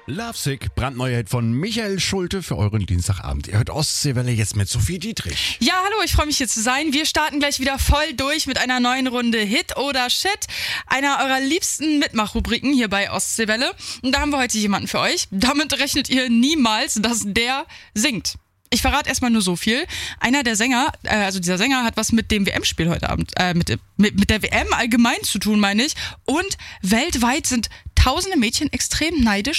Lovesick, brandneuer Hit von Michael Schulte für euren Dienstagabend. Ihr hört Ostseewelle jetzt mit Sophie Dietrich. Ja, hallo, ich freue mich hier zu sein. Wir starten gleich wieder voll durch mit einer neuen Runde Hit oder Shit, einer eurer liebsten Mitmachrubriken hier bei Ostseewelle. Und da haben wir heute jemanden für euch. Damit rechnet ihr niemals, dass der singt. Ich verrate erstmal nur so viel. Einer der Sänger, dieser Sänger hat was mit dem WM-Spiel heute Abend, mit der WM allgemein zu tun, meine ich. Und weltweit sind tausende Mädchen extrem neidisch